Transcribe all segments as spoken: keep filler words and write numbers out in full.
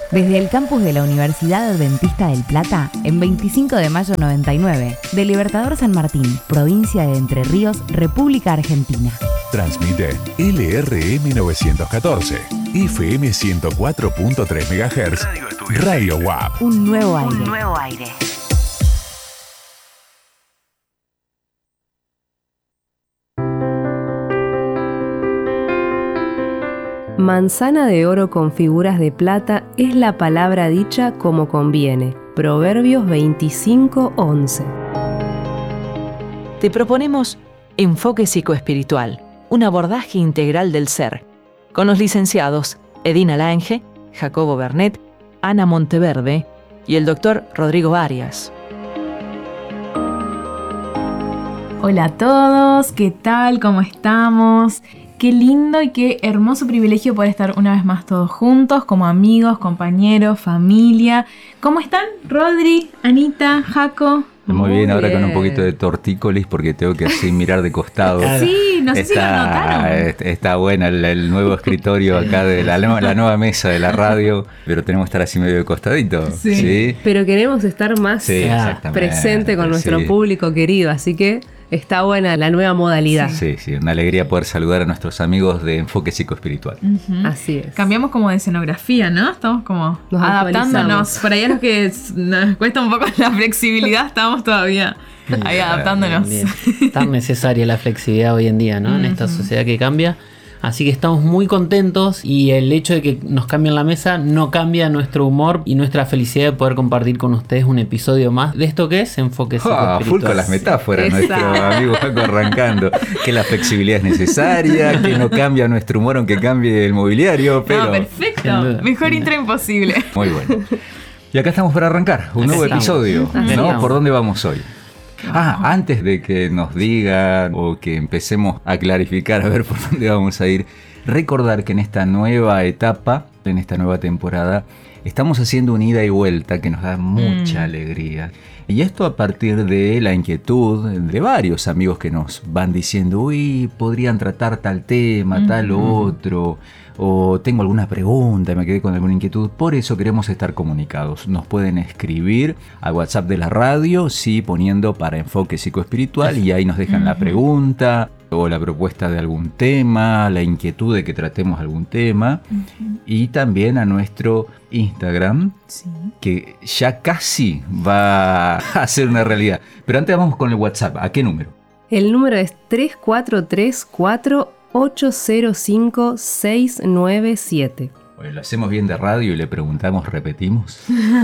Desde el campus de la Universidad Adventista del Plata, en veinticinco de mayo noventa y nueve, de Libertador San Martín, provincia de Entre Ríos, República Argentina. Transmite L R M novecientos catorce, F M ciento cuatro punto tres megahertz, Radio U A P. Un nuevo aire. Un nuevo aire. Manzana de oro con figuras de plata es la palabra dicha como conviene. Proverbios veinticinco once. Te proponemos Enfoque Psicoespiritual, un abordaje integral del ser, con los licenciados Edina Lange, Jacobo Bernet, Ana Monteverde y el doctor Rodrigo Arias. Hola a todos, ¿qué tal? ¿Cómo estamos? Qué lindo y qué hermoso privilegio poder estar una vez más todos juntos, como amigos, compañeros, familia. ¿Cómo están? Rodri, Anita, Jaco. Muy, Muy bien, bien, ahora con un poquito de tortícolis porque tengo que así mirar de costado. Sí, no sé está, si lo notaron. Está buena el, el nuevo escritorio acá de la, la nueva mesa de la radio, pero tenemos que estar así medio de costadito. Sí, ¿sí? Pero queremos estar más sí, presente con nuestro sí. público querido, así que está buena la nueva modalidad. Sí, sí, una alegría poder saludar a nuestros amigos de Enfoque Psicoespiritual. Uh-huh. Así es. Cambiamos como de escenografía, ¿no? Estamos como nos adaptándonos. Por ahí a los que nos cuesta un poco la flexibilidad, estamos todavía ahí adaptándonos. Bien, bien. Tan necesaria la flexibilidad hoy en día, ¿no? Uh-huh. En esta sociedad que cambia. Así que estamos muy contentos y el hecho de que nos cambien la mesa no cambia nuestro humor y nuestra felicidad de poder compartir con ustedes un episodio más de esto que es Enfoque Psicoespiritual. Ah, full con las metáforas, nuestro amigo Jaco arrancando. Que la flexibilidad es necesaria, que no cambia nuestro humor aunque cambie el mobiliario. Pero... No, perfecto. Mejor intro imposible. Muy bueno. Y acá estamos para arrancar un nuevo estamos. episodio. Así ¿No? estamos. ¿Por dónde vamos hoy? Ah, antes de que nos digan o que empecemos a clarificar a ver por dónde vamos a ir, recordar que en esta nueva etapa, en esta nueva temporada, estamos haciendo un ida y vuelta que nos da mucha mm. alegría. Y esto a partir de la inquietud de varios amigos que nos van diciendo, uy, podrían tratar tal tema, mm. tal otro, o tengo alguna pregunta, me quedé con alguna inquietud. Por eso queremos estar comunicados. Nos pueden escribir al WhatsApp de la radio, sí, poniendo para Enfoque Psicoespiritual, y ahí nos dejan mm. la pregunta o la propuesta de algún tema, la inquietud de que tratemos algún tema, uh-huh. y también a nuestro Instagram, sí. que ya casi va a ser una realidad. Pero antes vamos con el WhatsApp. ¿A qué número? El número es tres cuatro tres, cuatro ocho cero cinco, seis nueve siete. Bueno, lo hacemos bien de radio y le preguntamos, ¿repetimos?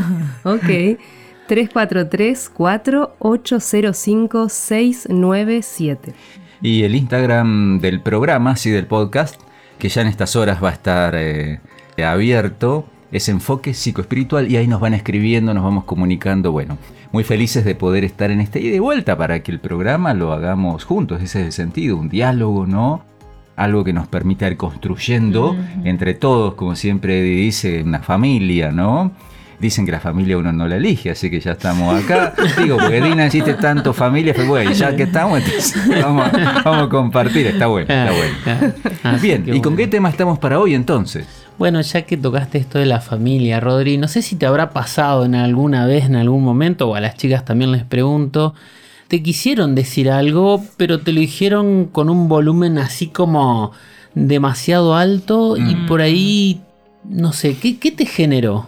Ok. tres cuatro tres, cuatro ocho cero cinco, seis nueve siete. Y el Instagram del programa, sí, del podcast, que ya en estas horas va a estar eh, abierto, es Enfoque Psicoespiritual, y ahí nos van escribiendo, nos vamos comunicando. Bueno, muy felices de poder estar en este ida y de vuelta para que el programa lo hagamos juntos. Ese es el sentido, un diálogo, ¿no? Algo que nos permita ir construyendo uh-huh. entre todos, como siempre dice, una familia, ¿no? Dicen que la familia uno no la elige, así que ya estamos acá. Digo, porque Dina hiciste tanto familia, fue bueno, ya que estamos, entonces vamos, vamos a compartir, está bueno, está bueno. Bien, ¿y con qué tema estamos para hoy entonces? Bueno, ya que tocaste esto de la familia, Rodri, no sé si te habrá pasado en alguna vez, en algún momento, o a las chicas también les pregunto, te quisieron decir algo, pero te lo dijeron con un volumen así como demasiado alto mm. y por ahí, no sé, ¿qué, qué te generó?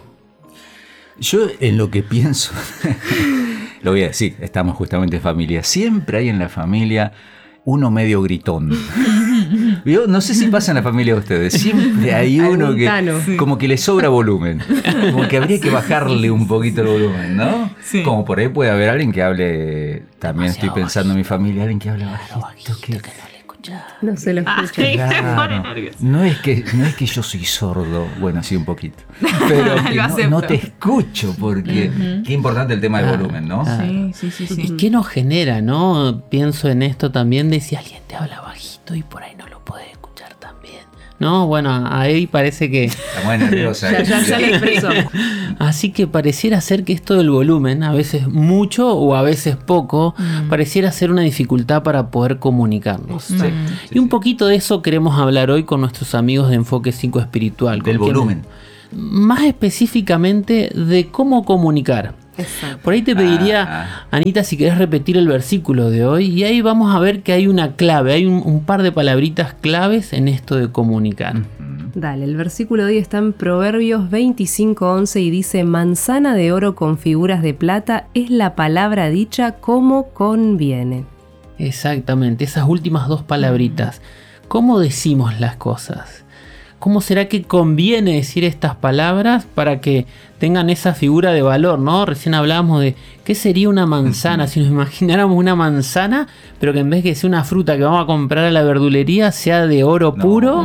Yo en lo que pienso, lo voy a decir, estamos justamente en familia. Siempre hay en la familia uno medio gritón. Yo no sé si pasa en la familia de ustedes. Siempre hay uno que sí. como que le sobra volumen. Como que habría que bajarle un poquito el volumen, ¿no? Sí. Como por ahí puede haber alguien que hable, también estoy pensando en mi familia, alguien que hable bajito. bajito que, que no le escucha. No se lo escucha. Claro. No es que no es que yo soy sordo, bueno, sí un poquito, pero que no, no te escucho porque uh-huh. qué importante el tema del ah, volumen, ¿no? Ah. Sí, sí, sí, sí. ¿Y qué nos genera, no? Pienso en esto también de si alguien te habla bajito y por ahí no lo podés escuchar tan bien. No, bueno, ahí parece que... Está muy nerviosa. ya, ya, ya le expresó. Así que pareciera ser que esto del volumen, a veces mucho o a veces poco, mm. pareciera ser una dificultad para poder comunicarnos. Sí, sí, y un sí. poquito de eso queremos hablar hoy con nuestros amigos de Enfoque Psicoespiritual. Del volumen. más específicamente de cómo comunicar. Exacto. Por ahí te pediría, Ah. Anita, si querés repetir el versículo de hoy, y ahí vamos a ver que hay una clave, hay un, un par de palabritas claves en esto de comunicar. Dale, el versículo de hoy está en Proverbios veinticinco once y dice: manzana de oro con figuras de plata es la palabra dicha como conviene. Exactamente, esas últimas dos palabritas. ¿Cómo decimos las cosas? ¿Cómo será que conviene decir estas palabras para que tengan esa figura de valor, ¿no? Recién hablábamos de qué sería una manzana, si nos imagináramos una manzana, pero que en vez de ser una fruta que vamos a comprar a la verdulería, sea de oro No. puro.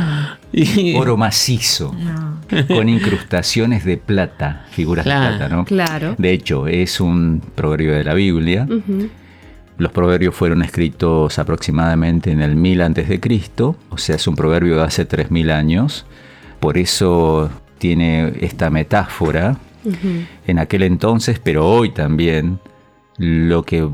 Y- Oro macizo, No. con incrustaciones de plata, figuras Claro. de plata, ¿no? Claro. De hecho, es un proverbio de la Biblia. Ujú. Los proverbios fueron escritos aproximadamente en el mil antes de Cristo, o sea, es un proverbio de hace tres mil años. Por eso tiene esta metáfora Ujú. en aquel entonces, pero hoy también, lo que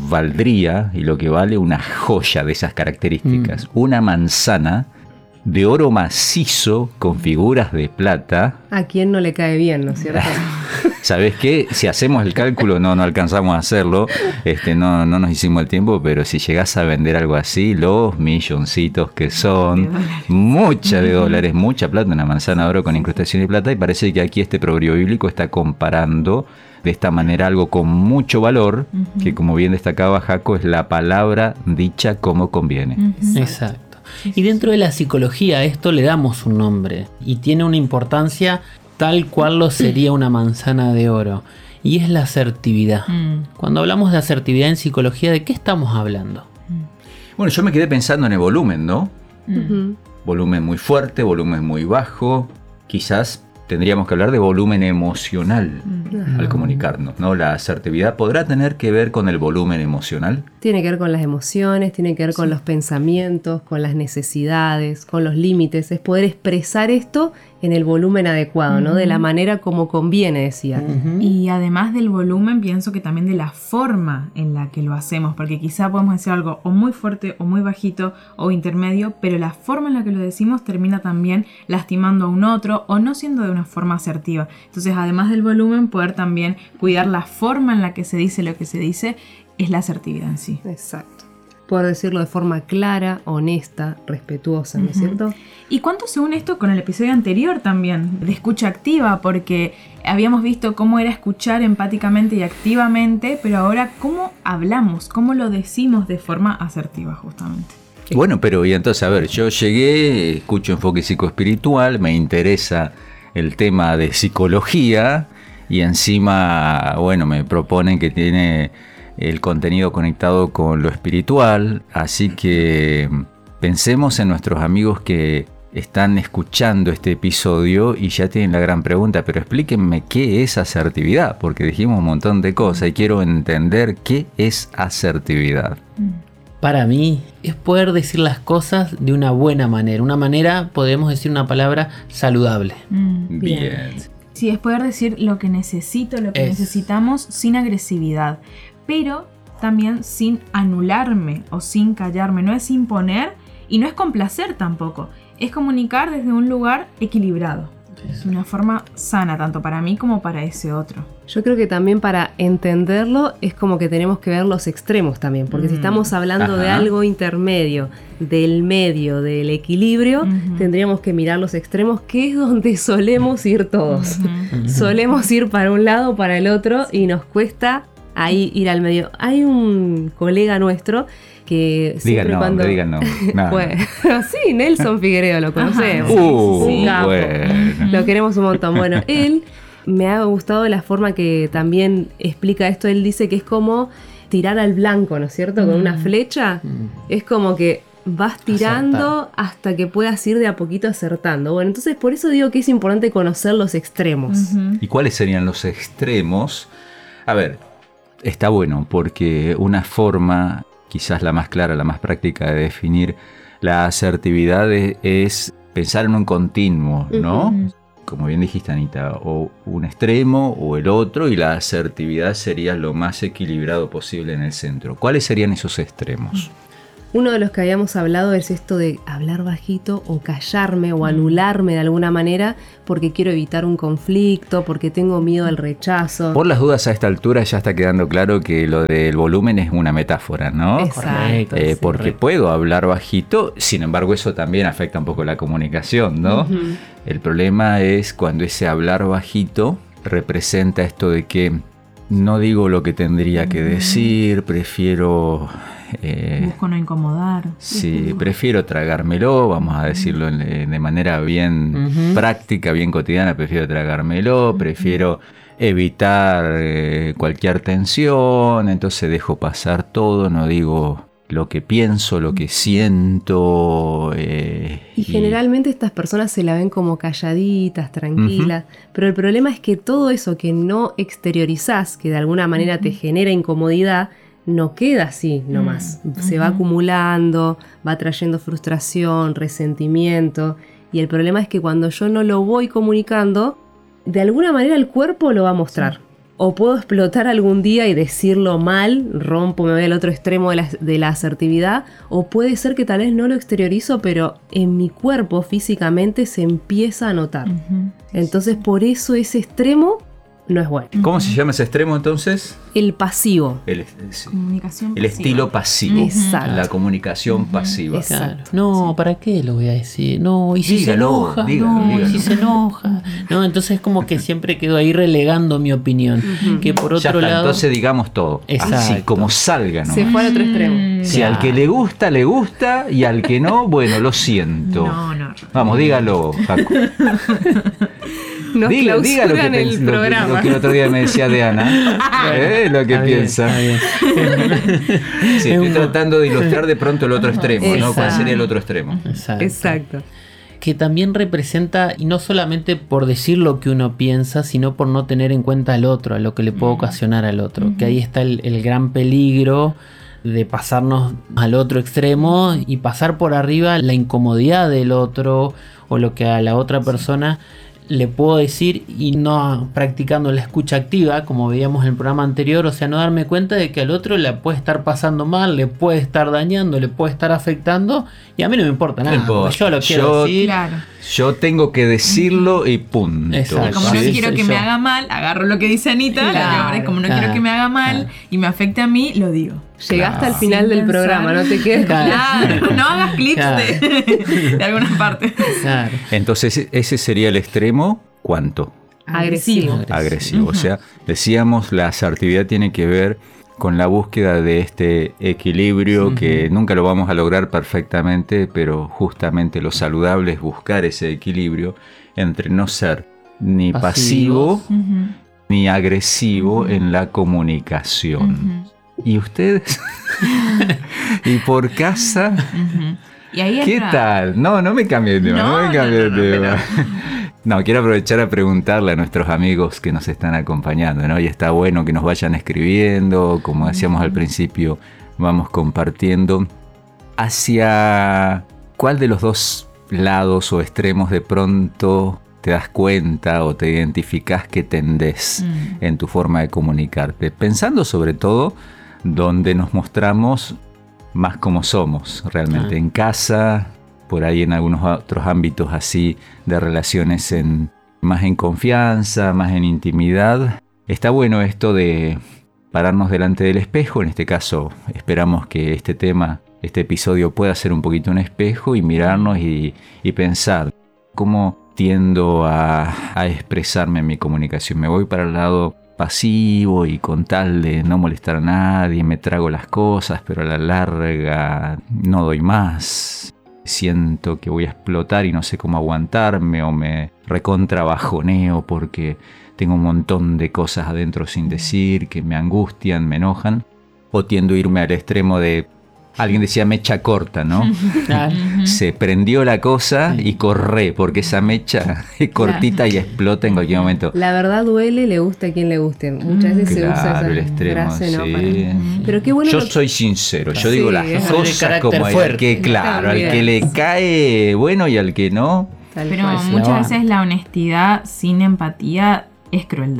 valdría y lo que vale una joya de esas características. Una manzana de oro macizo con figuras de plata. A quién no le cae bien, ¿no es cierto? ¿Sabes qué? Si hacemos el cálculo, no, no alcanzamos a hacerlo, este, no, no nos hicimos el tiempo, pero si llegás a vender algo así, los milloncitos que son, mucha de dólares, mucha plata, una manzana de oro con incrustación de plata, y parece que aquí este proverbio bíblico está comparando de esta manera algo con mucho valor, que como bien destacaba Jaco, es la palabra dicha como conviene. Exacto. Y dentro de la psicología a esto le damos un nombre y tiene una importancia tal cual lo sería una manzana de oro, y es la asertividad. Mm. Cuando hablamos de asertividad en psicología, ¿de qué estamos hablando? Bueno, yo me quedé pensando en el volumen, ¿no? Ujú. Volumen muy fuerte, volumen muy bajo. Quizás tendríamos que hablar de volumen emocional al comunicarnos, ¿no? La asertividad podrá tener que ver con el volumen emocional. Tiene que ver con las emociones, tiene que ver con los pensamientos, con las necesidades, con los límites. Es poder expresar esto en el volumen adecuado, ¿no? De la manera como conviene, decía. Y además del volumen, pienso que también de la forma en la que lo hacemos, porque quizá podemos decir algo o muy fuerte o muy bajito o intermedio, pero la forma en la que lo decimos termina también lastimando a un otro o no siendo de una forma asertiva. Entonces, además del volumen, poder también cuidar la forma en la que se dice lo que se dice es la asertividad en sí. Exacto. Poder decirlo de forma clara, honesta, respetuosa, ¿no es cierto? ¿Y cuánto se une esto con el episodio anterior también, de escucha activa? Porque habíamos visto cómo era escuchar empáticamente y activamente, pero ahora cómo hablamos, cómo lo decimos de forma asertiva justamente. Bueno, pero y entonces, a ver, yo llegué, escucho enfoque psicoespiritual, me interesa el tema de psicología y encima, bueno, me proponen que tiene el contenido conectado con lo espiritual, así que pensemos en nuestros amigos que están escuchando este episodio y ya tienen la gran pregunta, pero explíquenme qué es asertividad, porque dijimos un montón de cosas y quiero entender qué es asertividad. Para mí es poder decir las cosas de una buena manera, una manera, podemos decir una palabra, saludable. Mm. Bien. Sí, es poder decir lo que necesito, lo que Es. necesitamos sin agresividad, pero también sin anularme o sin callarme. No es imponer y no es complacer tampoco. Es comunicar desde un lugar equilibrado. Es una forma sana tanto para mí como para ese otro. Yo creo que también para entenderlo es como que tenemos que ver los extremos también, porque si estamos hablando de Ajá. algo intermedio, del medio, del equilibrio, Ujú. tendríamos que mirar los extremos, que es donde solemos ir todos. Solemos ir para un lado o para el otro y nos cuesta ahí ir al medio. Hay un colega nuestro que Digan siempre no, cuando... digan no. No. Bueno, sí, Nelson Figueroa, lo conocemos. Uh, Un capo. bueno. Lo queremos un montón. Bueno, él me ha gustado la forma que también explica esto. Él dice que es como tirar al blanco, ¿no es cierto? Con una flecha. Es como que vas tirando hasta que puedas ir de a poquito acertando. Bueno, entonces por eso digo que es importante conocer los extremos. Ujú. ¿Y cuáles serían los extremos? A ver, está bueno porque una forma, quizás la más clara, la más práctica de definir la asertividad es, es pensar en un continuo, ¿no? Ujú. Como bien dijiste, Anita, o un extremo o el otro, y la asertividad sería lo más equilibrado posible en el centro. ¿Cuáles serían esos extremos? Uno de los que habíamos hablado es esto de hablar bajito o callarme o anularme de alguna manera porque quiero evitar un conflicto, porque tengo miedo al rechazo. Por las dudas, a esta altura ya está quedando claro que lo del volumen es una metáfora, ¿no? Exacto. Eh, sí. porque puedo hablar bajito, sin embargo eso también afecta un poco la comunicación, ¿no? Uh-huh. El problema es cuando ese hablar bajito representa esto de que no digo lo que tendría que decir, prefiero... Eh, Busco no incomodar. Sí, prefiero tragármelo, vamos a decirlo de, de manera bien Uh-huh. práctica, bien cotidiana, prefiero tragármelo, prefiero evitar eh, cualquier tensión, entonces dejo pasar todo, no digo lo que pienso, lo que siento. Eh, Y generalmente estas personas se la ven como calladitas, tranquilas, Uh-huh. pero el problema es que todo eso que no exteriorizás, que de alguna manera te genera incomodidad, no queda así nomás. Mm. Se va acumulando, va trayendo frustración, resentimiento. Y el problema es que cuando yo no lo voy comunicando, de alguna manera el cuerpo lo va a mostrar. Sí. O puedo explotar algún día y decirlo mal, rompo, me voy al otro extremo de la, de la asertividad, o puede ser que tal vez no lo exteriorizo, pero en mi cuerpo físicamente se empieza a notar. Uh-huh. Entonces por eso ese extremo no es bueno. ¿Cómo se llama ese extremo entonces? El pasivo. El, sí. Comunicación el pasiva. estilo pasivo. Exacto. La comunicación Uh-huh. pasiva. Exacto. Claro. No, ¿para qué lo voy a decir? No, y si dígalo, se enoja, dígalo, no, dígalo. y si se enoja. No, entonces como que siempre quedo ahí relegando mi opinión. Uh-huh. Que por Ya otro está, lado. entonces digamos todo. Exacto. Así como salga, ¿no? Se fue al otro extremo. Si Claro. al que le gusta, le gusta, y al que no, bueno, lo siento. No, no. Vamos, dígalo, Jaco. Nos Diga, diga lo que, clausuran el pens- lo, que, programa. lo que el otro día me decía de Ana. ¿Eh? Lo que Está bien, piensa. está bien. Sí, Es estoy un- tratando de ilustrar de pronto el otro extremo, ¿no? ¿Cuál Exacto. sería el otro extremo? Exacto. Exacto. Que también representa, y no solamente por decir lo que uno piensa, sino por no tener en cuenta al otro, a lo que le puede ocasionar al otro. Uh-huh. Que ahí está el, el gran peligro de pasarnos al otro extremo y pasar por arriba la incomodidad del otro o lo que a la otra persona le puedo decir y no practicando la escucha activa, como veíamos en el programa anterior, o sea, no darme cuenta de que al otro le puede estar pasando mal, le puede estar dañando, le puede estar afectando y a mí no me importa nada, No importa. yo lo quiero Yo- decir. Claro. Yo tengo que decirlo y punto. Exacto. Como Sí, no quiero soy que yo. me haga mal, agarro lo que dice Anita, Claro, lo que- como no claro, quiero que me haga mal claro. y me afecte a mí, lo digo. Llegaste Claro. al final Sin del pensar. programa, no te quedes con Claro. Claro, no hagas clips Claro. de, de algunas partes. Claro. Entonces, ese sería el extremo, ¿cuánto? agresivo. Agresivo. O sea, decíamos, la asertividad tiene que ver con la búsqueda de este equilibrio, Ujú. que nunca lo vamos a lograr perfectamente, pero justamente lo saludable es buscar ese equilibrio entre no ser ni pasivo, Pasivos. Ujú, ni agresivo Ujú. en la comunicación. ujú, ¿Y ustedes? ¿Y por casa? ujú. Y ahí ¿Qué entra- tal? No, no me cambie de tema, no, No, me cambie no, no, de no, tema. No, quiero aprovechar a preguntarle a nuestros amigos que nos están acompañando, ¿no? Y está bueno que nos vayan escribiendo, como decíamos al principio, vamos compartiendo. ¿Hacia cuál de los dos lados o extremos de pronto te das cuenta o te identificas que tendés Mm. en tu forma de comunicarte? Pensando sobre todo donde nos mostramos más como somos realmente, Ah. en casa, por ahí en algunos otros ámbitos así de relaciones en, más en confianza, más en intimidad. Está bueno esto de pararnos delante del espejo, en este caso esperamos que este tema, este episodio pueda ser un poquito un espejo y mirarnos y, y pensar cómo tiendo a, a expresarme en mi comunicación. Me voy para el lado pasivo y con tal de no molestar a nadie, me trago las cosas, pero a la larga no doy más. Siento que voy a explotar y no sé cómo aguantarme, o me recontrabajoneo porque tengo un montón de cosas adentro sin decir que me angustian, me enojan. O tiendo a irme al extremo de, alguien decía mecha corta, ¿no? Claro. Se prendió la cosa y corré, porque esa mecha es cortita y explota en cualquier momento. La verdad duele, le gusta a quien le guste. Muchas veces se usa Claro, el esa extremo, frase, ¿no? sí. Para- Pero qué bueno Yo lo que- soy sincero, yo Sí, digo las es de cosas carácter como al fuerte. que, claro, al También. que le cae bueno y al que no. Tal Pero cual. se la muchas van. veces la honestidad sin empatía es crueldad.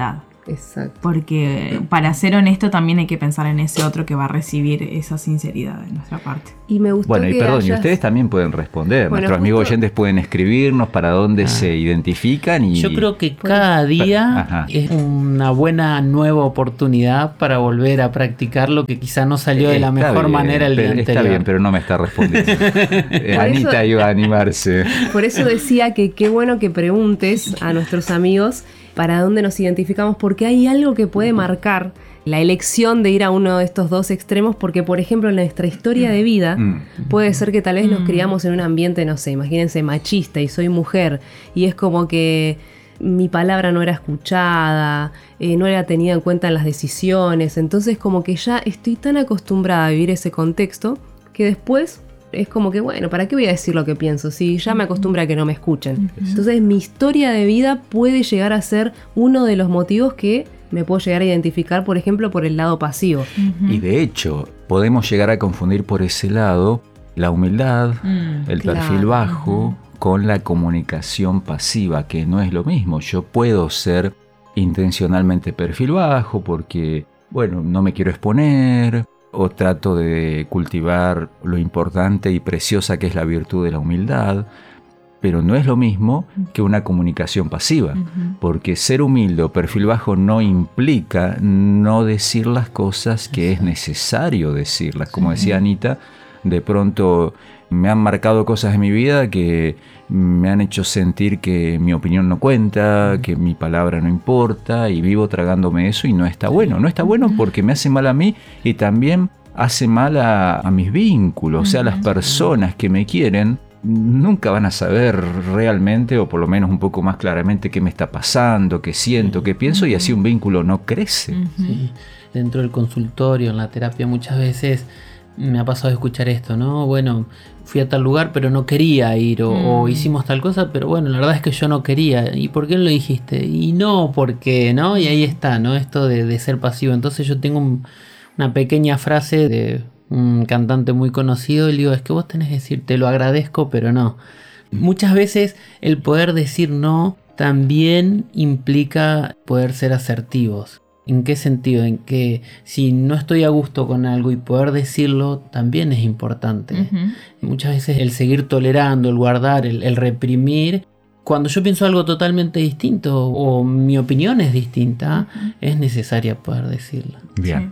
Exacto. Porque para ser honesto también hay que pensar en ese otro que va a recibir esa sinceridad de nuestra parte. Y me gustó Bueno, y que perdón, hayas... y ustedes también pueden responder. Bueno, Nuestros justo- amigos oyentes pueden escribirnos para dónde Ah. se identifican y... Yo creo que cada día Ajá. es una buena nueva oportunidad para volver a practicar lo que quizá no salió de la Está mejor bien, manera el día pero- anterior. Está bien, pero no me está respondiendo. Eh, Por Anita eso- iba a animarse. Por eso decía que qué bueno que preguntes a nuestros amigos para dónde nos identificamos, porque hay algo que puede marcar la elección de ir a uno de estos dos extremos, porque por ejemplo en nuestra historia de vida Mm. puede ser que tal vez nos Mm. criamos en un ambiente, no sé, imagínense, machista y soy mujer, y es como que mi palabra no era escuchada, eh, no era tenida en cuenta en las decisiones, entonces como que ya estoy tan acostumbrada a vivir ese contexto que después es como que, bueno, ¿para qué voy a decir lo que pienso? Si ya me acostumbro a que no me escuchen. Entonces mi historia de vida puede llegar a ser uno de los motivos que me puedo llegar a identificar, por ejemplo, por el lado pasivo. Y de hecho, podemos llegar a confundir por ese lado la humildad, Mm, el claro. perfil bajo, con la comunicación pasiva, que no es lo mismo. Yo puedo ser intencionalmente perfil bajo porque, bueno, no me quiero exponer, o trato de cultivar lo importante y preciosa que es la virtud de la humildad, pero no es lo mismo que una comunicación pasiva, porque ser humilde o perfil bajo no implica no decir las cosas que es necesario decirlas. Como decía Anita, de pronto me han marcado cosas en mi vida que me han hecho sentir que mi opinión no cuenta, que mi palabra no importa, y vivo tragándome eso y no está bueno. No está bueno porque me hace mal a mí y también hace mal a, a mis vínculos. O sea, las personas que me quieren nunca van a saber realmente, o por lo menos un poco más claramente, qué me está pasando, qué siento, qué pienso, y así un vínculo no crece. Sí. Dentro del consultorio, en la terapia, muchas veces me ha pasado de escuchar esto, ¿no? Bueno, fui a tal lugar pero no quería ir, o, Mm. o hicimos tal cosa, pero bueno, la verdad es que yo no quería. ¿Y por qué no lo dijiste? Y no, porque, ¿no? Y ahí está, ¿no? Esto de, de ser pasivo. Entonces yo tengo un- una pequeña frase de un cantante muy conocido y le digo, es que vos tenés que decir, te lo agradezco, pero no. Muchas veces el poder decir no también implica poder ser asertivos. ¿En qué sentido? En que si no estoy a gusto con algo y poder decirlo también es importante. Ujú. Muchas veces el seguir tolerando, el guardar, el, el reprimir, cuando yo pienso algo totalmente distinto o mi opinión es distinta, es necesaria poder decirla. Bien.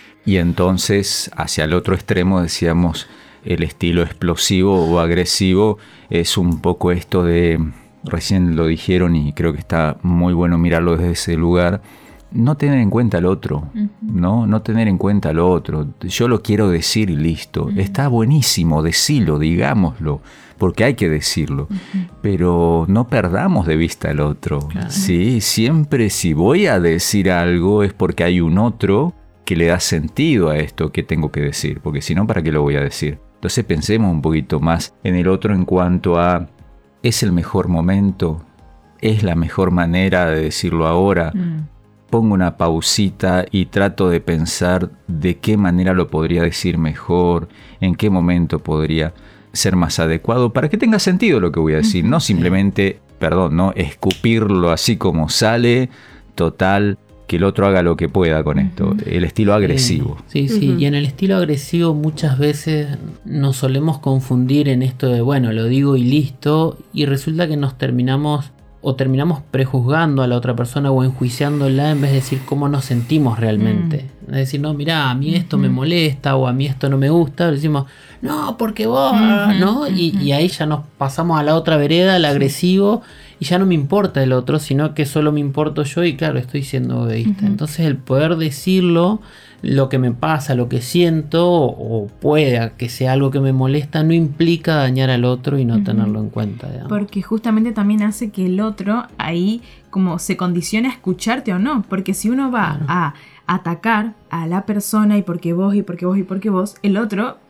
Y entonces, hacia el otro extremo, decíamos, el estilo explosivo o agresivo es un poco esto de, recién lo dijeron y creo que está muy bueno mirarlo desde ese lugar, no tener en cuenta al otro, ¿no? No tener en cuenta al otro. Yo lo quiero decir y listo. Está buenísimo, decilo, digámoslo, porque hay que decirlo. Pero no perdamos de vista al otro. Claro. Sí, siempre si voy a decir algo es porque hay un otro que le da sentido a esto que tengo que decir, porque si no, ¿para qué lo voy a decir? Entonces pensemos un poquito más en el otro en cuanto a, ¿es el mejor momento? ¿Es la mejor manera de decirlo ahora? Mm. Pongo una pausita y trato de pensar de qué manera lo podría decir mejor, en qué momento podría ser más adecuado, para que tenga sentido lo que voy a decir, no simplemente, perdón, no escupirlo así como sale, total, que el otro haga lo que pueda con esto, el estilo agresivo. Sí, sí, Ujú. y en el estilo agresivo muchas veces nos solemos confundir en esto de, bueno, lo digo y listo, y resulta que nos terminamos o terminamos prejuzgando a la otra persona o enjuiciándola en vez de decir cómo nos sentimos realmente. Es decir, no, mirá, a mí esto me molesta o a mí esto no me gusta, decimos, no, porque vos, Ujú, ¿no? Y, y ahí ya nos pasamos a la otra vereda, al agresivo, y ya no me importa el otro, sino que solo me importo yo y claro, estoy siendo egoísta. Entonces el poder decirlo, lo que me pasa, lo que siento, o pueda que sea algo que me molesta, no implica dañar al otro y no Ujú. tenerlo en cuenta, digamos. Porque justamente también hace que el otro ahí como se condicione a escucharte o no. Porque si uno va Claro. a atacar a la persona y porque vos y porque vos y porque vos, el otro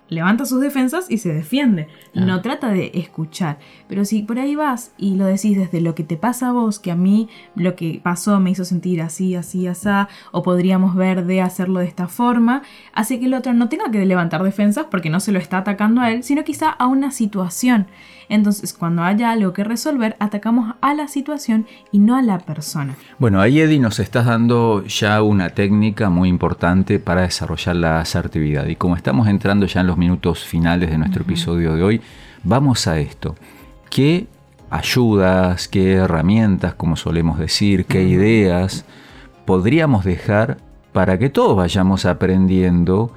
levanta sus defensas y se defiende. Ah. No trata de escuchar. Pero si por ahí vas y lo decís desde lo que te pasa a vos, que a mí lo que pasó me hizo sentir así, así, así, o podríamos ver de hacerlo de esta forma, hace que el otro no tenga que levantar defensas porque no se lo está atacando a él, sino quizá a una situación. Entonces, cuando haya algo que resolver, atacamos a la situación y no a la persona. Bueno, ahí, Eddie, nos estás dando ya una técnica muy importante para desarrollar la asertividad. Y como estamos entrando ya en los minutos finales de nuestro uh-huh. episodio de hoy, vamos a esto. ¿Qué ayudas, qué herramientas, como solemos decir, qué uh-huh. ideas podríamos dejar para que todos vayamos aprendiendo